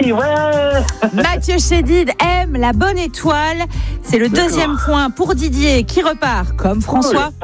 Oui, ouais. Mathieu Chédid aime la bonne étoile. C'est le deuxième point pour Didier qui repart comme François.